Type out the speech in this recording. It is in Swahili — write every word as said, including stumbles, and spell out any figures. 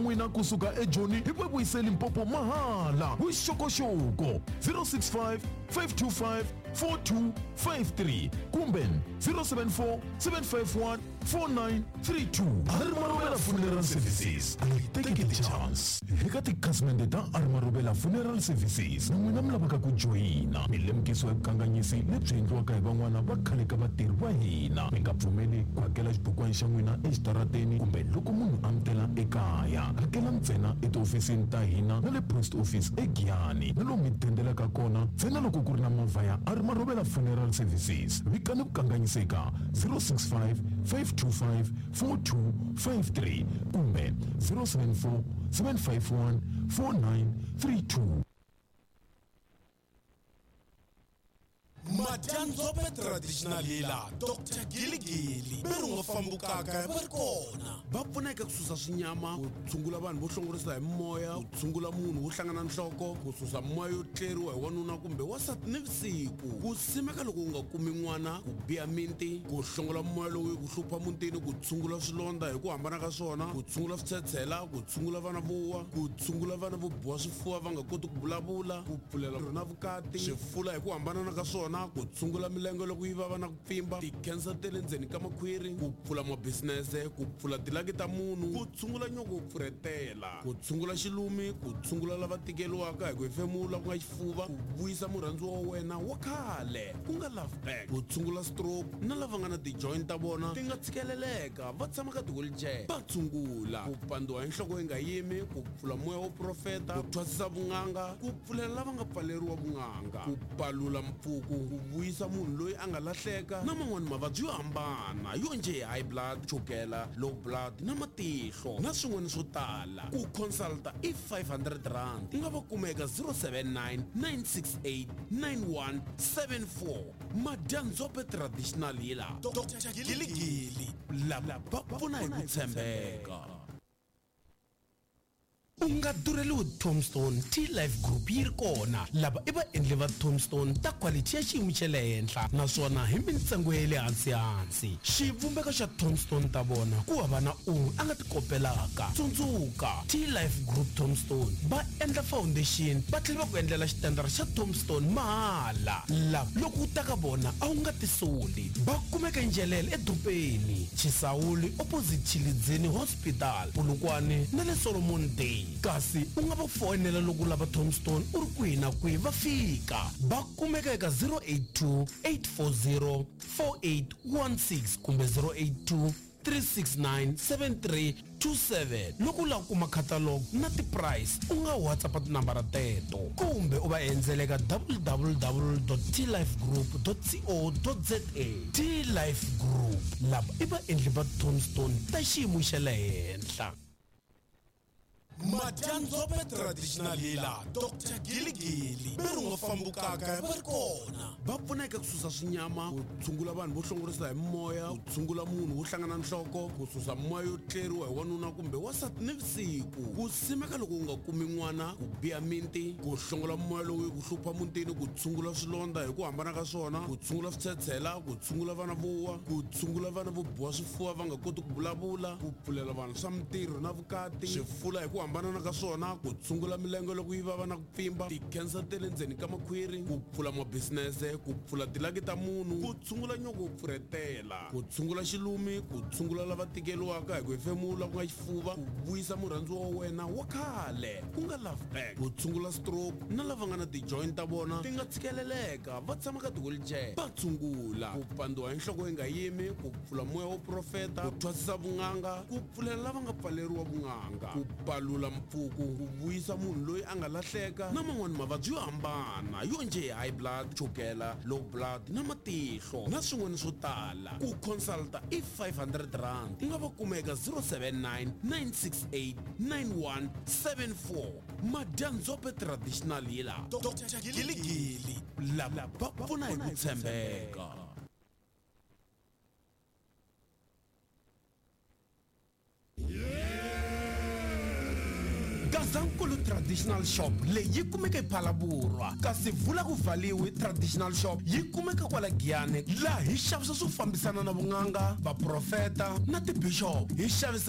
n'wina kusuka eJoni hi vuyiseli Limpopo mahala. Vuxokoxoko zero six five, five two five, four two five three kumbe zero seven four, seven five one, four nine three two. Armarobela Funeral Services. Take it chance. Eka tikhasimende ta Armarobela Funeral Services. N'wina mi lavaka ku joyina milemukisi ya vukanganyisi lebyi endliwaka hi van'wana va khale ka vatirhi va hina. Mi nga pfumeli ku hakela xibukwana xa n'wina exitarateni kumbe loko munhu amukela ekaya. Hakela ntsena etihofisini ta hina na le post office eGiyani na lomu mi tendelaka kona ntsena loko ku ri na movha ya Armarobela Funeral Services. Vikani ku kanganyiseka zero six five, five two five, four two five three kumbe zero seven four, seven five one, four nine three two. Madyanzope traditional healer Doctor Giligili berunga fambukaka barikona va pfuneka ku susa swinyama ku tshungula vanhu vo hlongorisa hi moya ku tshungula munhu wo hlangana nhloko ku susa moya yo tleriwa hi wanuna kumbe wasati nivisiku ku simeka loko u nga kumi n'wana ku biya miti ku hlongola moya lowu ku hlupha mutini ku tshungula swilondza hi ku hambana ka swona ku tshungula switshetshela ku tshungula vana vowa ku tshungula vana vo biwa swifuva va nga koti ku vulavula ku pfulela na vukati swifula hi ku hambana ka swona ku tshungula milenge loko yi vava na ku pfimba ti-cancer te le ndzeni ka makhwiri ku pfula mabisinese ku pfula tilaki ta munhu ku tshungula nyoko ku pfuretela ku tshungula xilumi ku tshungula lava tikeliwaka hi ku hefemula ku nga xifuva ku vuyisa murhandziwa wa wena wa khale ku nga love back ku tshungula stroke na lava nga na ti-joint ta vona ti nga tshikeleleka va tshama ka ti-wheelchair va tshungula ku pandiwa hi nhloko yi nga yimi ku pfula moya wo profeta ku thwasisa vun'anga ku pfulela lava nga pfaleriwa vun'anga ku palula mpfuku ku vuyisa munhu loyi a nga lahleka na man'wani mavabyi yo hambana yo nje high blood chukela low blood na matihlo na swin'wana swo tala ku consulta i five hundred rand u nga va kumeka zero seven nine, nine six eight, nine one seven four. Madyanzope traditional healer Doctor Giligili lava va pfuna hi ku tshembeka. Unga dureliwe Tombstone T-Life Group yi ri kona lava i vaendli va Tombstone ta quality ya xiyimo xa le henhla naswona hi mintsengo ya le hansi hansi. Xivumbeko xa Tombstone ta vona ku hava na un'we a nga ti kopelaka. Tsundzuka T-Life Group Tombstone va endla foundation va tlhela va ku endlela xitendara xa Tombstone mahala lava loko u ta ka vona a wu nga ti soli. Va kumeka Njelele edropeni Chisawuli opposite Chilidzini Hospital Polokwane na le Solomon Day. Kasi u nga va fonela loko lava Tombstone u ri kwihi na kwihi va fika. Va kumeka eka zero eight two, eight four zero, four eight one six kumbe zero eight two, three six nine, seven three two seven. Loko u lava ku kuma catalog na ti-price u nga WhatsApp tinambara teto kumbe u va endzela eka w w w dot t life group dot co dot za. T-Life Group lava i vaendli va Tombstone ta xiyimo xa le henhla. Madyanzope traditional healer Doctor Giligili berunga fambukaka va ri kona va pfuneka ku susa swinyama ku tshungula vanhu vo hlongorisa hi moya ku tshungula munhu wo hlangana nhloko ku susa moya yo tleriwa hi wanuna kumbe wasati nivisiku ku simeka loko u nga kumi n'wana ku biya miti ku hlongola moya lowu ku hlupha mutini ku tshungula swilondza hi ku hambana ka swona ku tshungula switshetshela ku tshungula vana vowa ku tshungula vana vo biwa swifuva va nga koti ku vulavula ku pfulela vanhu swa mitirho na vukati swifula hi ku hambana ka swona ku tshungula milenge loko yi vava na ku pfimba ti-cancer te le ndzeni ka makhwiri ku pfula mabisinese ku pfula tilaki ta munhu ku tshungula nyoko ku pfuretela ku tshungula xilumi ku tshungula lava tikeliwaka hi ku hefemula ku nga xifuva ku vuyisa murhandziwa wa wena wa khale ku nga love back ku tshungula stroke na lava nga na ti-joint ta vona ti nga tshikeleleka va tshama ka ti-wheelchair va tshungula ku pandiwa hi nhloko yi nga yimi ku pfula moya wo profeta ku thwasisa vun'anga ku pfulela lava nga pfaleriwa vun'anga ku palula mpfuku ku vuyisa munhu loyi a nga lahleka na man'wani mavabyi yo hambana yo nje high blood chukela low blood na matihlo na swin'wana swo tala ku consulta i five hundred rand u nga va kumeka zero seven nine, nine six eight, nine one seven four. Madyanzope traditional healer Doctor Giligili lava va pfuna hi ku tshembeka. Gazankulu Traditional Shop leyi kumeka ePhalaburwa kasi vula ku valiwe Traditional Shop yi kumeka kwala Giyani laha hi xavisa swo fambisana na vun'anga va profeta na ti bishop hi xavisa